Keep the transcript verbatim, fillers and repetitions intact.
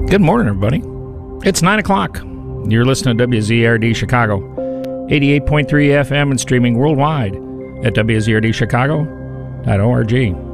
Good morning, everybody. It's nine o'clock. You're listening to W Z R D Chicago, eighty-eight point three F M and streaming worldwide at W Z R D Chicago dot org.